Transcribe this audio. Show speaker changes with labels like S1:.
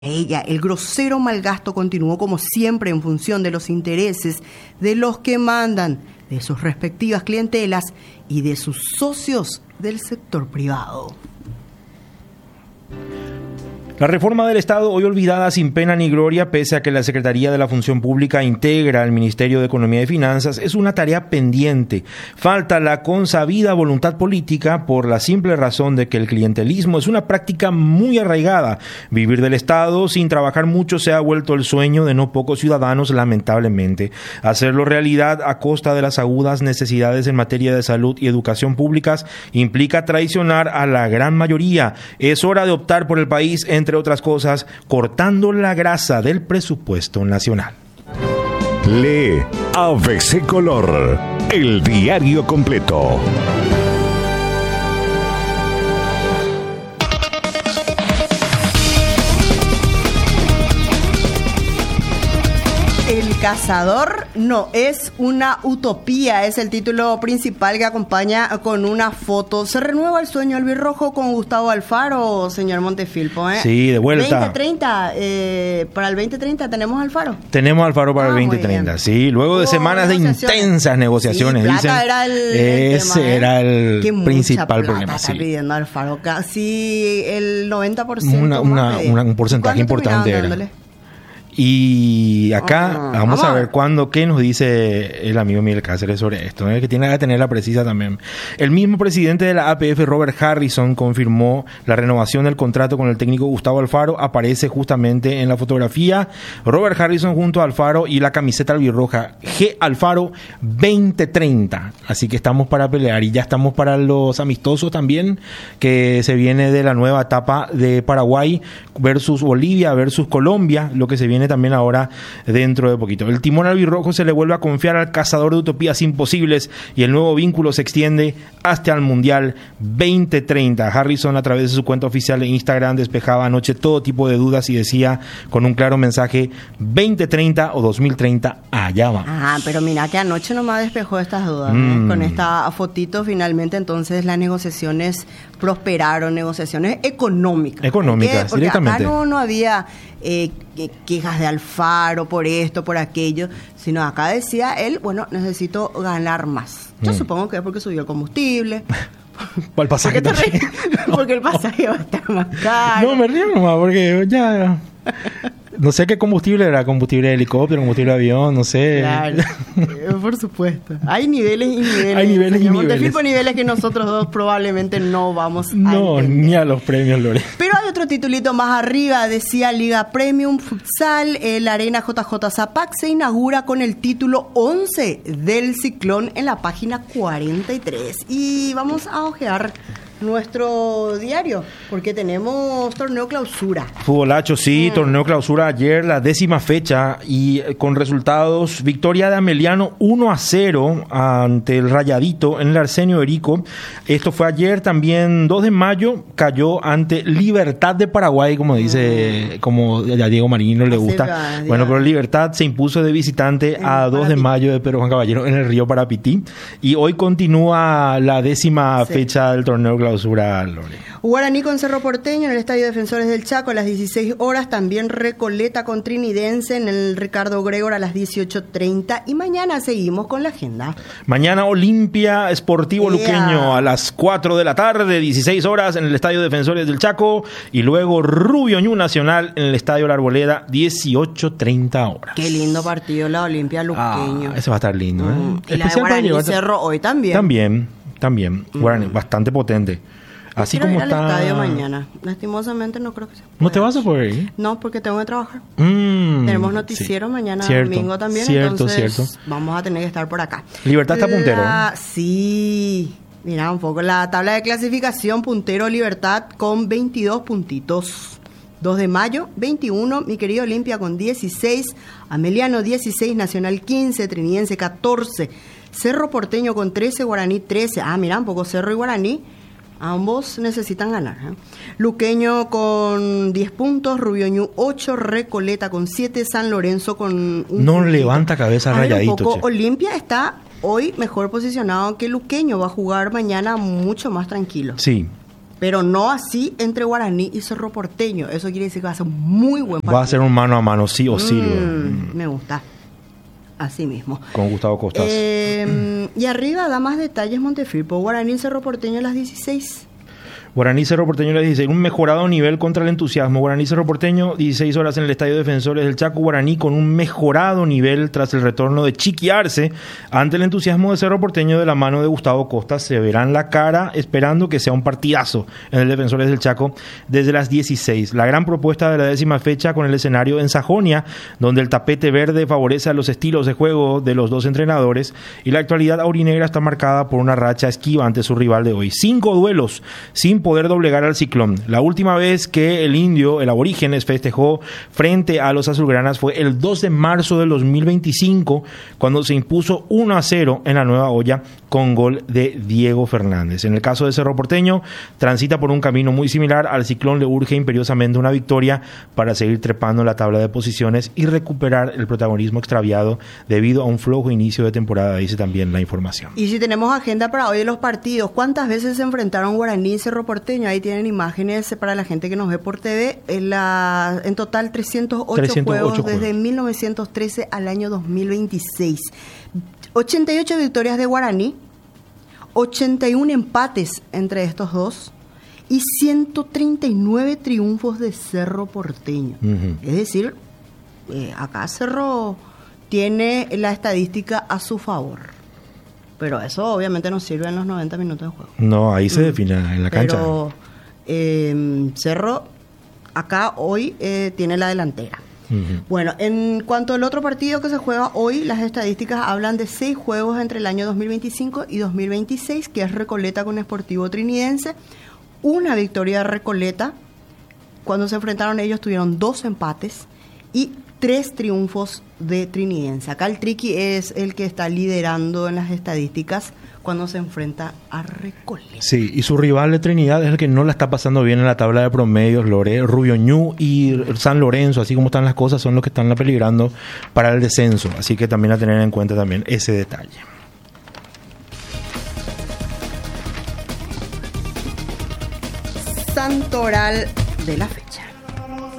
S1: Ella, el grosero malgasto continuó como siempre en función de los intereses de los que mandan, de sus respectivas clientelas y de sus socios del sector privado.
S2: La reforma del Estado, hoy olvidada sin pena ni gloria, pese a que la Secretaría de la Función Pública integra al Ministerio de Economía y Finanzas, es una tarea pendiente. Falta la consabida voluntad política por la simple razón de que el clientelismo es una práctica muy arraigada. Vivir del Estado sin trabajar mucho se ha vuelto el sueño de no pocos ciudadanos, lamentablemente. Hacerlo realidad a costa de las agudas necesidades en materia de salud y educación públicas implica traicionar a la gran mayoría. Es hora de optar por el país, entre otras cosas, cortando la grasa del presupuesto nacional.
S3: Lee ABC Color, el diario completo.
S1: El cazador no es una utopía, es el título principal que acompaña con una foto. Se renueva el sueño albirrojo con Gustavo Alfaro, señor Montefilpo.
S2: Sí, de vuelta.
S1: 2030, para el 2030 tenemos Alfaro.
S2: Tenemos Alfaro para el 2030, sí. Luego de semanas de intensas negociaciones,
S1: sí, plata
S2: dicen.
S1: Era
S2: ese
S1: tema,
S2: era el principal problema.
S1: Está
S2: sí.
S1: pidiendo Alfaro, casi el 90%.
S2: Un porcentaje importante era. Y acá vamos a ver qué nos dice el amigo Miguel Cáceres sobre esto, que tiene que tener la precisa también. El mismo presidente de la APF, Robert Harrison, confirmó la renovación del contrato con el técnico Gustavo Alfaro. Aparece justamente en la fotografía Robert Harrison junto a Alfaro y la camiseta albirroja G Alfaro 2030. Así que estamos para pelear y ya estamos para los amistosos también, que se viene de la nueva etapa de Paraguay versus Bolivia versus Colombia, lo que se viene también ahora dentro de poquito. El timón albirrojo se le vuelve a confiar al cazador de utopías imposibles y el nuevo vínculo se extiende hasta el Mundial 2030. Harrison, a través de su cuenta oficial de Instagram, despejaba anoche todo tipo de dudas y decía con un claro mensaje: 2030 o 2030, allá va.
S1: Pero mira que anoche nomás despejó estas dudas, ¿no? Con esta fotito finalmente entonces las negociaciones prosperaron, negociaciones económicas.
S2: Económicas,
S1: porque
S2: directamente.
S1: Acá no había quejas de Alfaro por esto, por aquello, sino acá decía él, bueno, necesito ganar más. Yo supongo que es porque subió el combustible.
S2: ¿Cuál pasaje?
S1: Porque el pasaje va a estar más caro.
S2: No, me río nomás, porque ya... No sé qué combustible era, combustible de helicóptero, combustible de avión, no sé.
S1: Claro, por supuesto. Hay niveles y niveles.
S2: Hay niveles y niveles.
S1: Niveles que nosotros dos probablemente no vamos a
S2: entender. Ni a los premios, Lore.
S1: Pero hay otro titulito más arriba, decía Liga Premium Futsal, la Arena JJ Zapac se inaugura con el título 11 del Ciclón en la página 43. Y vamos a ojear nuestro diario, porque tenemos torneo clausura.
S2: Futbolacho, sí, torneo clausura ayer, la 10ª fecha, y con resultados: victoria de Ameliano 1-0 ante el Rayadito en el Arsenio Erico. Esto fue ayer. También 2 de mayo cayó ante Libertad de Paraguay, como dice, como a Diego Marino le gusta. Bueno, pero Libertad se impuso de visitante a 2 de mayo de Pedro Juan Caballero en el Río Parapití. Y hoy continúa la 10ª fecha del torneo clausura.
S1: Guaraní con Cerro Porteño en el Estadio Defensores del Chaco a las 16 horas. También Recoleta con Trinidense en el Ricardo Gregor a las 18:30. Y mañana seguimos con la agenda.
S2: Mañana Olimpia Sportivo Luqueño a las 4 de la tarde, 16 horas en el Estadio Defensores del Chaco. Y luego Rubio Ñu Nacional en el Estadio La Arboleda, 18:30 horas.
S1: Qué lindo partido la Olimpia Luqueño.
S2: Ese va a estar lindo,
S1: Y la de Guaraní Cerro hoy también.
S2: También. Guaraní, bastante potente. Así como
S1: ir
S2: está.
S1: Al estadio mañana. Lastimosamente no creo que se pueda.
S2: ¿No te vas a poder ir?
S1: No, porque tengo que trabajar. Tenemos noticiero mañana domingo también. Entonces vamos a tener que estar por acá.
S2: Libertad está puntero.
S1: Sí. Mira un poco la tabla de clasificación. Puntero Libertad con 22 puntitos. 2 de mayo, 21, mi querido Olimpia con 16, Ameliano 16, Nacional 15, Trinidense 14, Cerro Porteño con 13, Guaraní 13. Mira, un poco Cerro y Guaraní, ambos necesitan ganar. Luqueño con 10 puntos, Rubio Ñu 8, Recoleta con 7, San Lorenzo con 1.
S2: No puntito. Levanta cabeza Rayadito.
S1: Un poco, Olimpia está hoy mejor posicionado que Luqueño, va a jugar mañana mucho más tranquilo.
S2: Sí.
S1: Pero no así entre Guaraní y Cerro Porteño. Eso quiere decir que va a ser un muy buen partido.
S2: Va a ser un mano a mano, sí o sí.
S1: Me gusta. Así mismo.
S2: Con Gustavo Costas.
S1: Y arriba da más detalles Montefilpo. Guaraní y Cerro Porteño a las 16.
S2: Guaraní Cerro Porteño les dice un mejorado nivel contra el entusiasmo. Guaraní Cerro Porteño, 16 horas en el Estadio Defensores del Chaco. Guaraní con un mejorado nivel tras el retorno de Chiqui Arce ante el entusiasmo de Cerro Porteño de la mano de Gustavo Costas. Se verán la cara esperando que sea un partidazo en el Defensores del Chaco desde las 16. La gran propuesta de la 10ª fecha con el escenario en Sajonia, donde el tapete verde favorece a los estilos de juego de los dos entrenadores, y la actualidad aurinegra está marcada por una racha esquiva ante su rival de hoy. 5 duelos sin poder doblegar al Ciclón. La última vez que el indio, el Aborígenes, festejó frente a los azulgranas fue el 2 de marzo del 2025, cuando se impuso 1-0 en la Nueva Olla con gol de Diego Fernández. En el caso de Cerro Porteño, transita por un camino muy similar. Al Ciclón le urge imperiosamente una victoria para seguir trepando la tabla de posiciones y recuperar el protagonismo extraviado debido a un flojo inicio de temporada, dice también la información.
S1: Y si tenemos agenda para hoy de los partidos, ¿cuántas veces se enfrentaron Guaraní y Cerro Porteño? Ahí tienen imágenes para la gente que nos ve por TV. En total 308 juegos desde 1913 al año 2026. 88 victorias de Guaraní, 81 empates entre estos dos y 139 triunfos de Cerro Porteño. Es decir, acá Cerro tiene la estadística a su favor. Pero eso obviamente no sirve en los 90 minutos de juego.
S2: No, ahí se define en la cancha.
S1: Pero Cerro acá hoy tiene la delantera. Bueno, en cuanto al otro partido que se juega hoy, las estadísticas hablan de 6 juegos entre el año 2025 y 2026, que es Recoleta con Sportivo Trinidense. Una victoria de Recoleta. Cuando se enfrentaron ellos tuvieron 2 empates y 3 triunfos de Trinidense. Acá el Triqui es el que está liderando en las estadísticas cuando se enfrenta a Recoleta.
S2: Sí, y su rival de Trinidad es el que no la está pasando bien en la tabla de promedios. Rubio Ñu y San Lorenzo, así como están las cosas, son los que están peligrando para el descenso. Así que también a tener en cuenta también ese detalle.
S1: Santoral de la fecha.